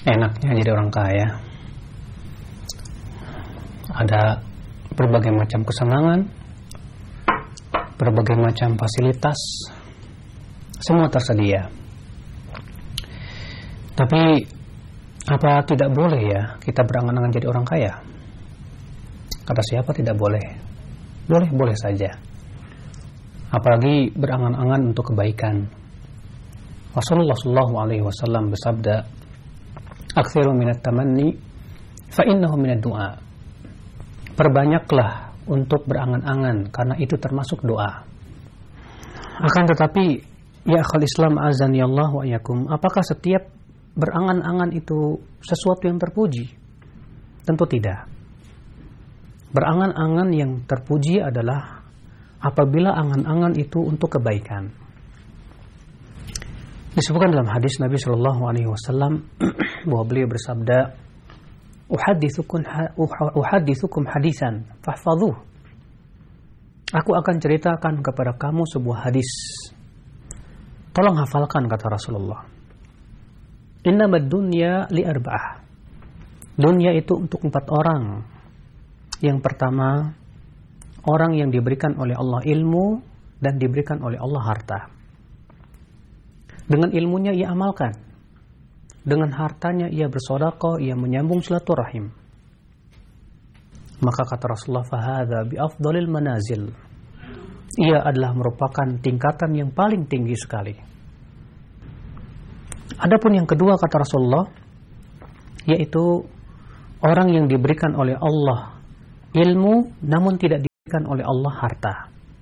Enaknya jadi orang kaya, ada berbagai macam kesenangan, berbagai macam fasilitas, semua tersedia. Tapi apa tidak boleh ya kita berangan-angan jadi orang kaya? Kata siapa tidak boleh? Boleh saja. Apalagi berangan-angan untuk kebaikan. Rasulullah SAW bersabda, "Aktsiru minat tamanni fa innahu minad du'a." Perbanyaklah untuk berangan-angan karena itu termasuk doa. Akan tetapi ya akhal Islam azani Allah wa iyyakum, apakah setiap berangan-angan itu sesuatu yang terpuji? Tentu tidak. Berangan-angan yang terpuji adalah apabila angan-angan itu untuk kebaikan. Disebutkan dalam hadis Nabi SAW bahwa beliau bersabda, "Uhadditsukum hadisan fahfadhuh." Aku akan ceritakan kepada kamu sebuah hadis. Tolong hafalkan, kata Rasulullah. Innamad dunya li arba'ah. Dunia itu untuk 4 orang. Yang pertama, orang yang diberikan oleh Allah ilmu dan diberikan oleh Allah harta. Dengan ilmunya ia amalkan. Dengan hartanya ia bersedekah, ia menyambung silaturahim. Maka kata Rasulullah, fahadha bi afdalil manazil. Ia adalah merupakan tingkatan yang paling tinggi sekali. Adapun yang kedua kata Rasulullah, yaitu orang yang diberikan oleh Allah ilmu namun tidak diberikan oleh Allah harta.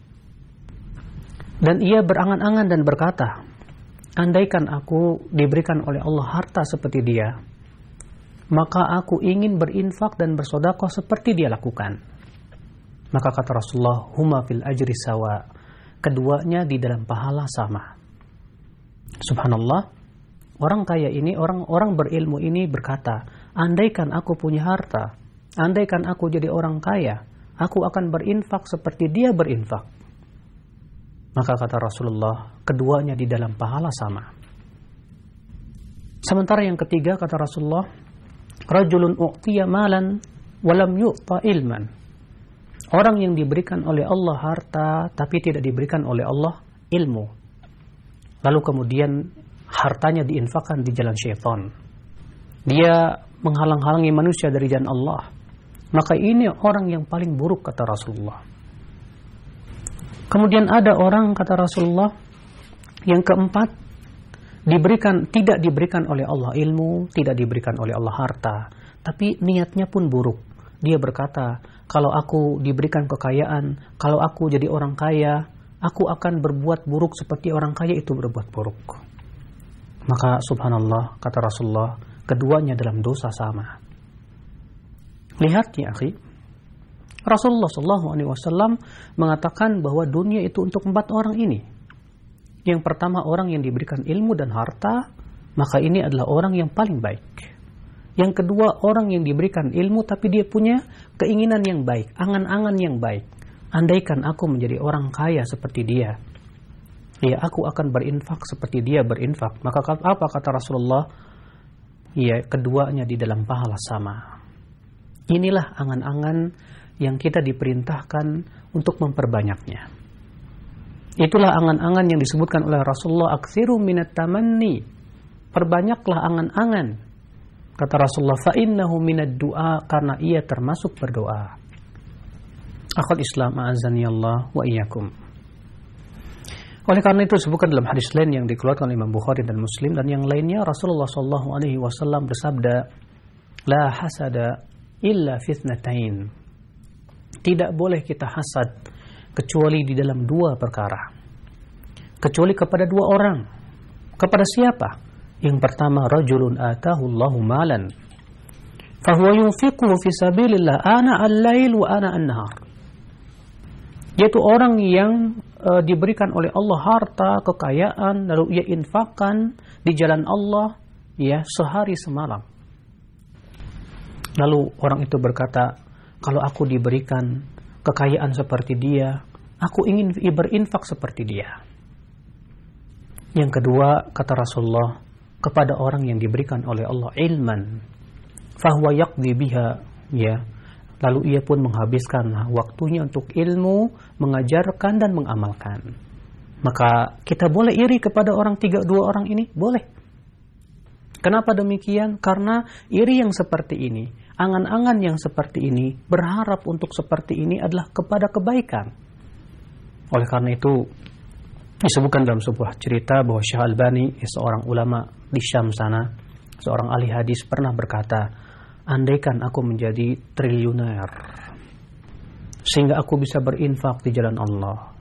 Dan ia berangan-angan dan berkata, andaikan aku diberikan oleh Allah harta seperti dia, maka aku ingin berinfak dan bersedekah seperti dia lakukan. Maka kata Rasulullah, huma fil ajri sawa. Keduanya di dalam pahala sama. Subhanallah, orang kaya ini, orang berilmu ini berkata, andaikan aku punya harta, andaikan aku jadi orang kaya, aku akan berinfak seperti dia berinfak. Maka kata Rasulullah, keduanya di dalam pahala sama. Sementara yang ketiga kata Rasulullah, rajulun u'tiya malan walam yu'ta ilman. Orang yang diberikan oleh Allah harta tapi tidak diberikan oleh Allah ilmu. Lalu kemudian hartanya diinfakkan di jalan syaitan. Dia menghalang-halangi manusia dari jalan Allah. Maka ini orang yang paling buruk kata Rasulullah. Kemudian ada orang kata Rasulullah yang keempat, tidak diberikan oleh Allah ilmu, tidak diberikan oleh Allah harta, tapi niatnya pun buruk. Dia berkata, kalau aku diberikan kekayaan, kalau aku jadi orang kaya, aku akan berbuat buruk seperti orang kaya itu berbuat buruk. Maka subhanallah kata Rasulullah, keduanya dalam dosa sama. Lihat ya akhi, Rasulullah SAW mengatakan bahwa dunia itu untuk 4 orang ini. Yang pertama orang yang diberikan ilmu dan harta, maka ini adalah orang yang paling baik. Yang kedua orang yang diberikan ilmu tapi dia punya keinginan yang baik, angan-angan yang baik. Andaikan aku menjadi orang kaya seperti dia, ya aku akan berinfak seperti dia berinfak. Maka apa kata Rasulullah? Ya keduanya di dalam pahala sama. Inilah angan-angan yang kita diperintahkan untuk memperbanyaknya. Itulah angan-angan yang disebutkan oleh Rasulullah, aktsiru minat tamanni. Perbanyaklah angan-angan. Kata Rasulullah, fa innahu minad du'a, karena ia termasuk berdoa. Akhul Islam a'azani Allah wa iyyakum. Oleh karena itu disebutkan dalam hadis lain yang dikeluarkan oleh Imam Bukhari dan Muslim dan yang lainnya, Rasulullah SAW bersabda, la hasada illa fitnatain. Tidak boleh kita hasad kecuali di dalam 2 perkara. Kecuali kepada 2 orang. Kepada siapa? Yang pertama, rajulun atahu Allahu malan fahuwa yunfiquhu fi sabilillah ana al-lail wa ana an-nahar. Yaitu orang yang diberikan oleh Allah harta, kekayaan, lalu ia infakkan di jalan Allah ya sehari semalam. Lalu orang itu berkata, kalau aku diberikan kekayaan seperti dia, aku ingin berinfak seperti dia. Yang kedua, kata Rasulullah, kepada orang yang diberikan oleh Allah ilman, fahuwa yaqdi biha, ya, lalu ia pun menghabiskan waktunya untuk ilmu, mengajarkan dan mengamalkan. Maka kita boleh iri kepada dua orang ini? Boleh. Kenapa demikian? Karena iri yang seperti ini, angan-angan yang seperti ini, berharap untuk seperti ini adalah kepada kebaikan. Oleh karena itu, disebutkan dalam sebuah cerita bahwa Syekh Albani, seorang ulama di Syam sana, seorang ahli hadis, pernah berkata, andaikan aku menjadi triliuner sehingga aku bisa berinfak di jalan Allah.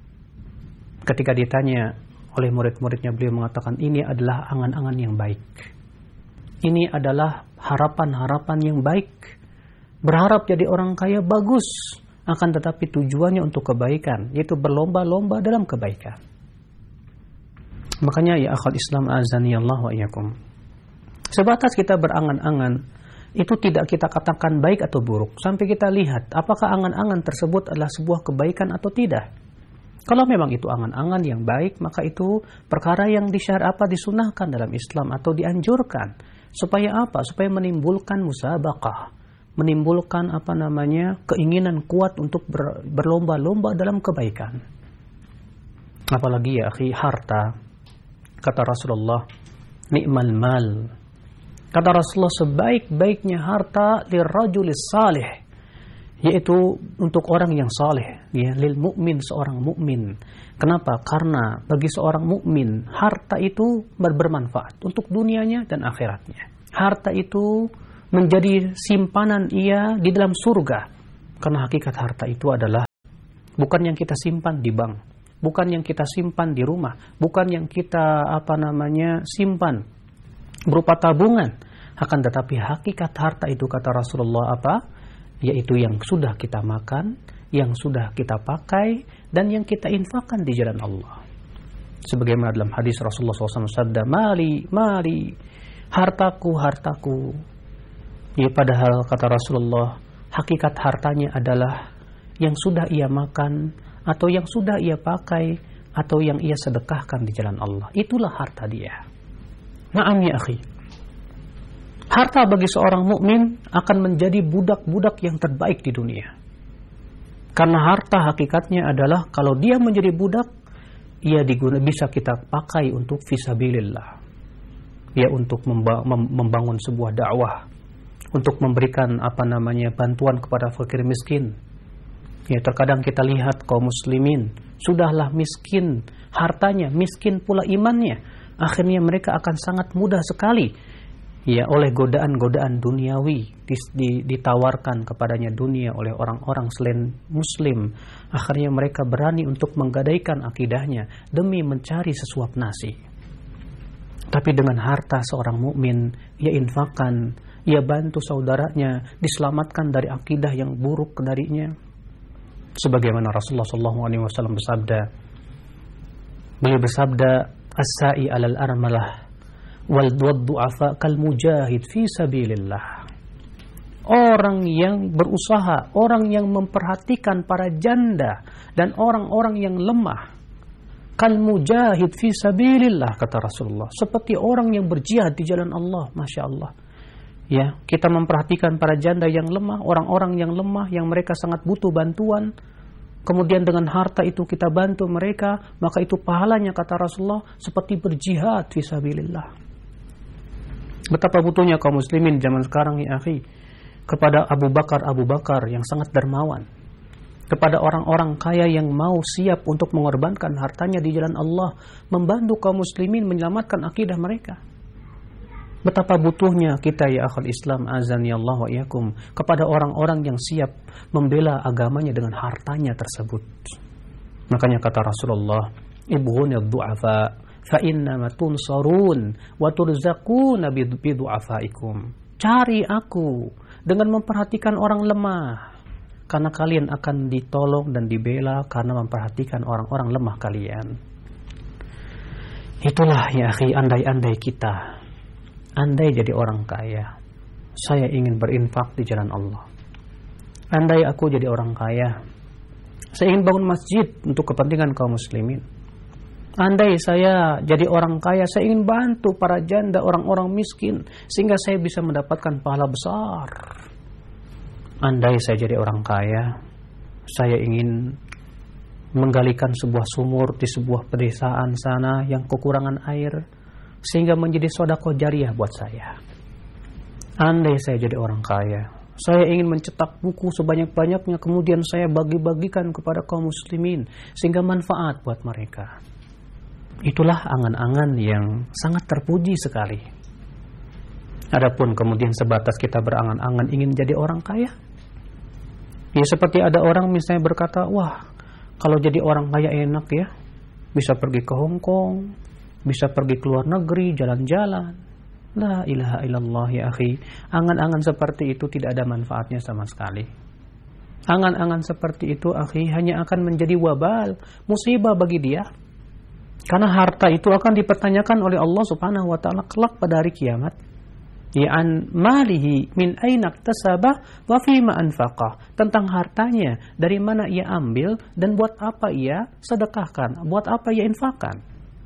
Ketika ditanya oleh murid-muridnya, beliau mengatakan, ini adalah angan-angan yang baik, ini adalah harapan-harapan yang baik. Berharap jadi orang kaya bagus, akan tetapi tujuannya untuk kebaikan, yaitu berlomba-lomba dalam kebaikan. Makanya ya akhal Islam azani Allah wa iyyakum, sebatas kita berangan-angan, itu tidak kita katakan baik atau buruk sampai kita lihat apakah angan-angan tersebut adalah sebuah kebaikan atau tidak. Kalau memang itu angan-angan yang baik, maka itu perkara yang disunahkan dalam Islam atau dianjurkan. Supaya apa? Supaya menimbulkan musabaqah, menimbulkan keinginan kuat untuk berlomba-lomba dalam kebaikan. Apalagi ya akhi, harta. Kata Rasulullah, ni'mal mal. Kata Rasulullah, sebaik-baiknya harta lirrajulis salih, yaitu untuk orang yang saleh, ya, lil mukmin, seorang mukmin. Kenapa? Karena bagi seorang mukmin harta itu bermanfaat untuk dunianya dan akhiratnya. Harta itu menjadi simpanan ia di dalam surga. Karena hakikat harta itu adalah bukan yang kita simpan di bank, bukan yang kita simpan di rumah, bukan yang kita simpan berupa tabungan. Akan tetapi hakikat harta itu, kata Rasulullah, yaitu yang sudah kita makan, yang sudah kita pakai, dan yang kita infakkan di jalan Allah. Sebagaimana dalam hadis Rasulullah SAW sabda, mali, hartaku, hartaku. Ya, padahal kata Rasulullah, hakikat hartanya adalah yang sudah ia makan, atau yang sudah ia pakai, atau yang ia sedekahkan di jalan Allah. Itulah harta dia. Na'am ya akhi, harta bagi seorang mukmin akan menjadi budak-budak yang terbaik di dunia. Karena harta hakikatnya adalah kalau dia menjadi budak, ia bisa kita pakai untuk fisabilillah. Ya, untuk membangun sebuah dakwah, untuk memberikan bantuan kepada fakir miskin. Ya, terkadang kita lihat kaum muslimin sudahlah miskin hartanya, miskin pula imannya. Akhirnya mereka akan sangat mudah sekali, ya, oleh godaan-godaan duniawi, ditawarkan kepadanya dunia oleh orang-orang selain muslim. Akhirnya mereka berani untuk menggadaikan akidahnya demi mencari sesuap nasi. Tapi dengan harta seorang mukmin, ia infakkan, ia bantu saudaranya diselamatkan dari akidah yang buruk darinya. Sebagaimana Rasulullah SAW beliau bersabda, as-sa'i alal armalah wal du'afa kal mujahid fi sabilillah. Orang yang berusaha, orang yang memperhatikan para janda dan orang-orang yang lemah, kal mujahid fi sabilillah, kata Rasulullah, seperti orang yang berjihad di jalan Allah. Masya Allah. Ya, kita memperhatikan para janda yang lemah, orang-orang yang lemah, yang mereka sangat butuh bantuan. Kemudian dengan harta itu kita bantu mereka, maka itu pahalanya, kata Rasulullah, seperti berjihad fisabilillah. Betapa butuhnya kaum muslimin zaman sekarang ya akhi kepada Abu Bakar yang sangat dermawan, kepada orang-orang kaya yang mau siap untuk mengorbankan hartanya di jalan Allah, membantu kaum muslimin menyelamatkan akidah mereka. Betapa butuhnya kita ya akhul Islam azani Allah wa iyyakum kepada orang-orang yang siap membela agamanya dengan hartanya tersebut. Makanya kata Rasulullah, ibghunid du'afa fa innama tunsarun wa turzaquna bi du'afaikum. Cari aku dengan memperhatikan orang lemah, karena kalian akan ditolong dan dibela karena memperhatikan orang-orang lemah kalian. Itulah ya akhi, andai-andai kita, andai jadi orang kaya, saya ingin berinfak di jalan Allah. Andai aku jadi orang kaya, saya ingin bangun masjid untuk kepentingan kaum muslimin. Andai saya jadi orang kaya, saya ingin bantu para janda, orang-orang miskin, sehingga saya bisa mendapatkan pahala besar. Andai saya jadi orang kaya, saya ingin menggalikan sebuah sumur di sebuah pedesaan sana yang kekurangan air, sehingga menjadi sedekah jariah buat saya. Andai saya jadi orang kaya, saya ingin mencetak buku sebanyak-banyaknya, kemudian saya bagi-bagikan kepada kaum muslimin, sehingga manfaat buat mereka. Itulah angan-angan yang sangat terpuji sekali. Adapun kemudian sebatas kita berangan-angan ingin jadi orang kaya, ya seperti ada orang misalnya berkata, wah kalau jadi orang kaya enak ya, bisa pergi ke Hong Kong, bisa pergi ke luar negeri, jalan-jalan. La ilaha illallah ya akhi. Angan-angan seperti itu tidak ada manfaatnya sama sekali. Angan-angan seperti itu akhi hanya akan menjadi wabal, musibah bagi dia. Karena harta itu akan dipertanyakan oleh Allah Subhanahu wa taala kelak pada hari kiamat. Ya'an malihi min aina iktasabah wa fima anfaqah. Tentang hartanya, dari mana ia ambil dan buat apa ia sedekahkan, buat apa ia infakkan.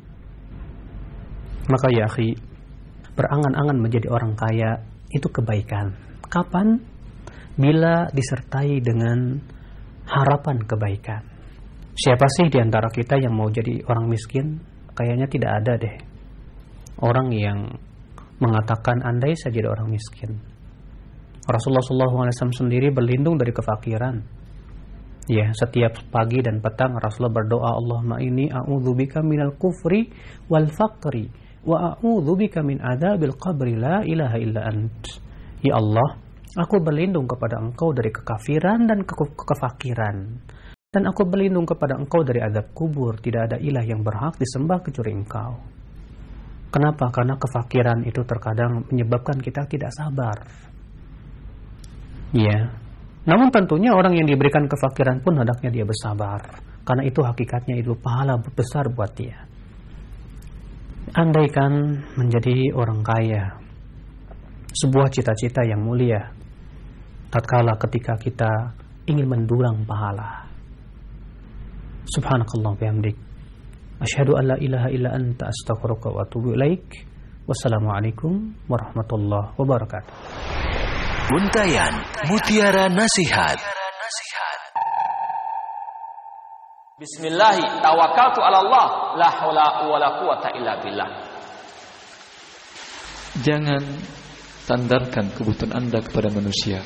Maka ya akhi, berangan-angan menjadi orang kaya itu kebaikan. Kapan? Bila disertai dengan harapan kebaikan. Siapa sih di antara kita yang mau jadi orang miskin? Kayaknya tidak ada deh orang yang mengatakan andai saya jadi orang miskin. Rasulullah SAW sendiri berlindung dari kefakiran. Ya, setiap pagi dan petang Rasulullah berdoa, Allahumma inni a'udzubika minal kufri wal faqri wa a'udzubika min adzabil qabri la ilaha illa ant. Ya Allah, aku berlindung kepada Engkau dari kekafiran dan kefakiran. Dan aku berlindung kepada Engkau dari azab kubur. Tidak ada ilah yang berhak disembah kecuali Engkau. Kenapa? Karena kefakiran itu terkadang menyebabkan kita tidak sabar. Ya. Namun tentunya orang yang diberikan kefakiran pun hendaknya dia bersabar. Karena itu hakikatnya itu pahala besar buat dia. Andaikan menjadi orang kaya, sebuah cita-cita yang mulia, tatkala ketika kita ingin mendulang pahala. Subhanakallah bihamdik, asyhadu an la ilaha illa anta, astaghfiruka wa atubu ilaik. Wassalamualaikum warahmatullahi wabarakatuh. Untayan Mutiara Nasihat. Bismillahi tawakkaltu ala Allah, la haula wala quwata illa billah. Jangan sandarkan kebutuhan Anda kepada manusia.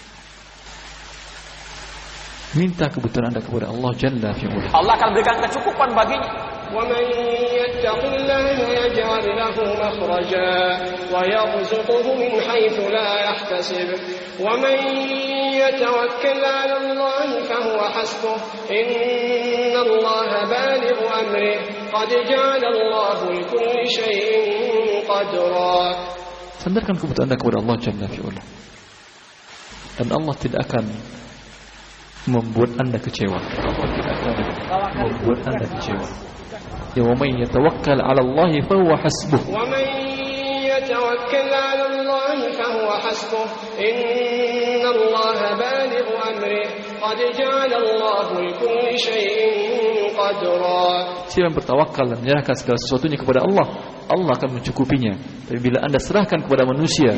Minta kebutuhan Anda kepada Allah Jalla fi'ula. Allah akan berikan kecukupan baginya. وَمَن يَتَّقِ اللَّهَ يَجْعَلْ لَهُ مَخْرَجًا وَيَرْزُقْهُ مِنْ حَيْثُ لَا يَحْتَسِبُ وَمَن يَتَوَكَّلْ عَلَى اللَّهِ فَهُوَ حَسْبُهُ إِنَّ اللَّهَ بَالِغُ أَمْرِهِ قَدْ جَعَلَ اللَّهُ لِكُلِّ شَيْءٍ قَدْرًا. Sandarkan kebutuhan Anda kepada Allah Jalla fi'ula. Dan Allah tidak akan membuat Anda kecewa. Allah tidak akan membuat Anda kecewa. Ya wa man yatawakkal 'ala Allah fa huwa hasbuh. Wa man yatawakkal 'ala Allah fa huwa hasbuh. Innallaha balighu amrihi qad ja'ala Allah likulli shay'in qadra. Siapa yang bertawakal dan menyerahkan segala sesuatunya kepada Allah, Allah akan mencukupinya. Tapi bila Anda serahkan kepada manusia,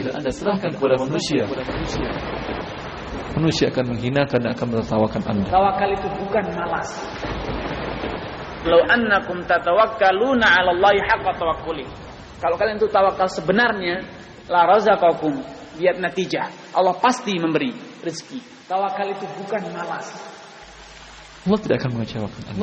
manusia akan menghinakan dan akan menertawakan Anda. Tawakal itu bukan malas. Law annakum tatawakkaluna 'ala Allahi haqqa tawakkuli. Kalau kalian itu tawakal sebenarnya, la razaqakum, lihat natijah. Allah pasti memberi rezeki. Tawakal itu bukan malas. Allah tidak akan mengecewakan Anda.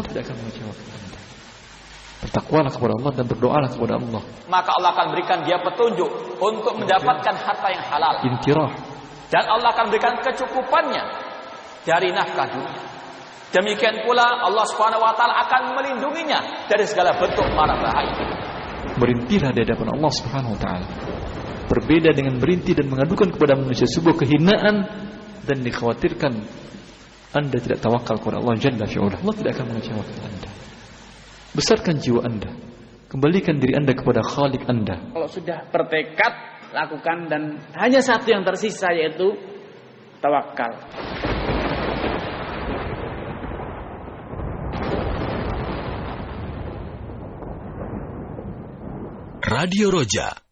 Bertakwalah kepada Allah dan berdoalah kepada Allah. Maka Allah akan berikan dia petunjuk untuk mendapatkan harta yang halal. Intirah. Dan Allah akan berikan kecukupannya dari nafkah dunia. Demikian pula Allah Subhanahu wa taala akan melindunginya dari segala bentuk mara bahaya. Berhentilah di hadapan Allah Subhanahu wa taala. Berbeda dengan berhenti dan mengadukan kepada manusia sebuah kehinaan dan dikhawatirkan Anda tidak tawakal kepada Allah Jalla fi'ula. Allah tidak akan mengecewakan Anda. Besarkan jiwa Anda. Kembalikan diri Anda kepada Khalik Anda. Kalau sudah bertekad, lakukan, dan hanya satu yang tersisa, yaitu tawakal. Radio Roja,